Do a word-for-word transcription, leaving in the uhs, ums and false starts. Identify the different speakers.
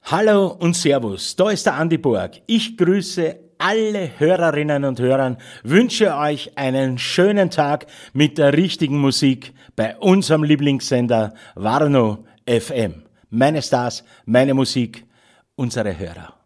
Speaker 1: Hallo und Servus, da ist der Andi Borg. Ich grüße alle Hörerinnen und Hörer, wünsche euch einen schönen Tag mit der richtigen Musik bei unserem Lieblingssender Warnow F M. Meine Stars, meine Musik, unsere Hörer.